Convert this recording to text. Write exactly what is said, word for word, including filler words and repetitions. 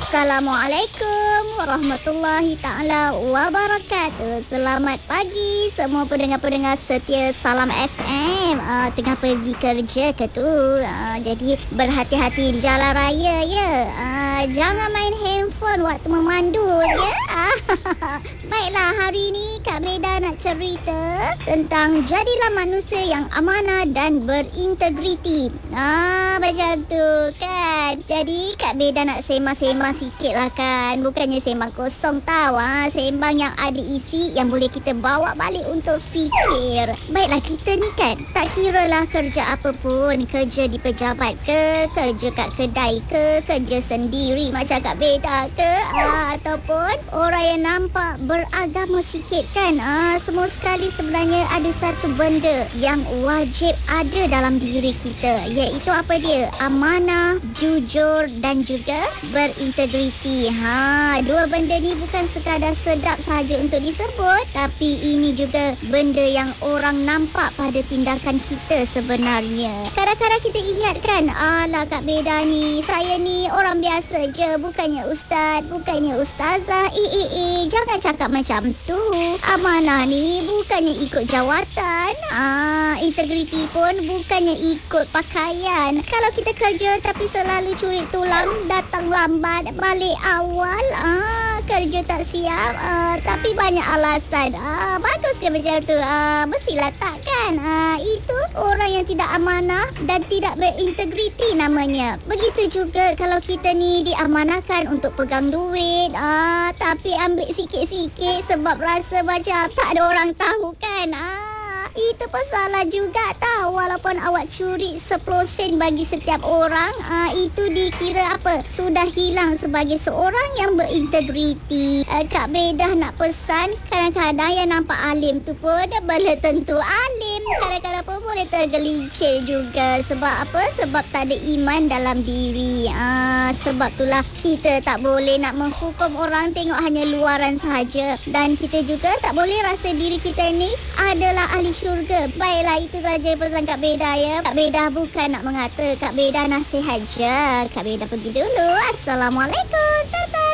Assalamualaikum warahmatullahi ta'ala wabarakatuh. Selamat pagi semua pendengar-pendengar setia Salam F M. uh, Tengah pergi kerja ke tu? uh, Jadi berhati-hati di jalan raya ya. uh, Jangan main handphone waktu memandu ya. Baiklah, hari ini Kak Beda nak cerita tentang jadilah manusia yang amanah dan berintegriti. Ah, macam tu kan. Jadi Kak Beda nak sembang-sembang sikit lah kan. Bukannya sembang kosong tau. ah. Sembang yang ada isi yang boleh kita bawa balik untuk fikir. Baiklah, kita ni kan tak kira lah kerja apa pun. Kerja di pejabat ke, kerja kat kedai ke, kerja sendiri macam Kak Beda ke, ah, ataupun orang yang nampak beragama sikit kan. ah, Semua sekali sebenarnya ada satu benda yang wajib ada dalam diri kita, iaitu apa dia? Amanah, jujur dan juga berintegriti. Ha, dua benda ni bukan sekadar sedap sahaja untuk disebut, tapi ini juga benda yang orang nampak pada tindakan kita sebenarnya. Kadang-kadang kita ingat kan, alah Kak Beda ni, saya ni orang biasa je, bukannya ustaz, bukannya ustazah. Eh eh eh, jangan cakap macam tu. Amanah ni bukannya ikut jawatan. Ah, integriti pun bukannya ikut pakaian. Kalau kita kerja tapi selalu curi tulang, datang lambat, balik awal, ah, kerja tak siap, ah, tapi banyak alasan. Ah, bagus ke macam tu? Ah, mestilah tak kan? Ah, itu orang yang tidak amanah dan tidak berintegriti namanya. Begitu juga kalau kita ni diamanahkan untuk pegang duit, ah, tapi ambil sikit-sikit sebab rasa macam tak ada orang tahu kan. Ah, itu pun salah juga tau. Walaupun awak curi sepuluh sen bagi setiap orang, ah, itu dikira apa? Sudah hilang sebagai seorang yang berintegriti. ah, Kak Beda nak pesan, kadang-kadang yang nampak alim tu pun belum tentu alim. Kadang-kadang pun boleh tergelincir juga. Sebab apa? Sebab tak ada iman dalam diri. ah, Sebab itulah kita tak boleh nak menghukum orang tengok hanya luaran sahaja. Dan kita juga tak boleh rasa diri kita ni adalah ahli syurga. Baiklah, itu saja pesan Kak Beda ya. Kak Beda bukan nak mengata, Kak Beda nasihat je. Kak Beda pergi dulu. Assalamualaikum.